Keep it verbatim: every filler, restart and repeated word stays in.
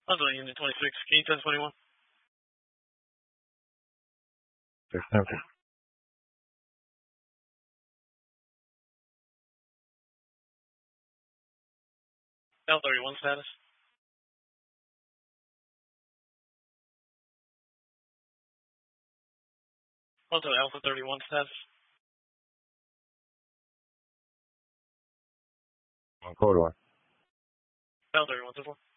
Huntsville, Unit twenty-six, Key ten twenty-one. six empty. L thirty-one status. Huntsville, Alpha thirty-one status. On code one. L thirty-one,